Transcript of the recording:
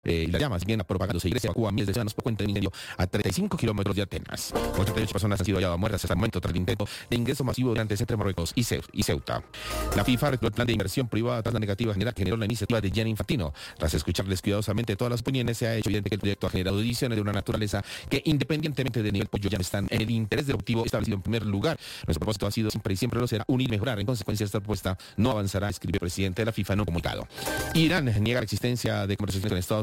y las llamas siguen propagándose y Grecia evacúa a miles de ciudadanos por cuenta de un incendio a 35 kilómetros de Atenas. 88 personas han sido halladas muertas hasta el momento tras el intento de ingreso masivo durante entre Marruecos y Ceuta. La FIFA retiró el plan de inversión privada tras la negativa general que generó la iniciativa de Gianni Infantino. Tras escucharles cuidadosamente todas las opiniones, se ha hecho evidente que el proyecto ha generado divisiones de una naturaleza que, independientemente del nivel pollo, ya no están en el interés del objetivo establecido en primer lugar. Nuestro propósito ha sido siempre y siempre lo será unir y mejorar. En consecuencia, esta propuesta no avanzará, escribió el presidente de la FIFA en un comunicado. Irán niega la existencia de conversaciones con Estados